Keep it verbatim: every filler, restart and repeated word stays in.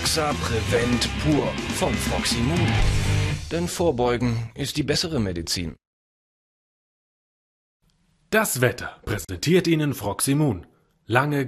Exa Prevent Pur von Froximun. Denn Vorbeugen ist die bessere Medizin. Das Wetter präsentiert Ihnen Froximun. Lange